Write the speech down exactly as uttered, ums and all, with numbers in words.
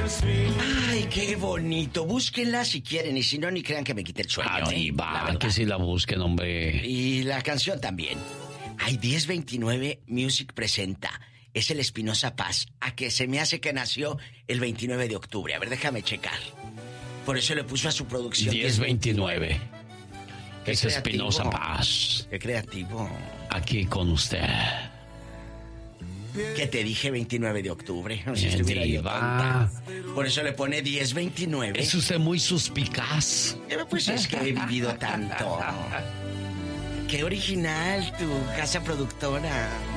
Ay, qué bonito. Búsquenla si quieren y si no, ni crean que me quite el sueño. Ah, ¿eh? diva, que si la busquen, hombre. Y la canción también. Ay, diez veintinueve Music presenta. Es el Espinosa Paz, a que se me hace que nació el veintinueve de octubre. A ver, déjame checar. Por eso le puso a su producción diez veintinueve. Es Espinosa Paz. Qué creativo. Aquí con usted. Que te dije veintinueve de octubre. No sé si Bien, diva. Por eso le pone diez veintinueve. Es usted muy suspicaz. Pues es que he vivido tanto. Qué original tu casa productora.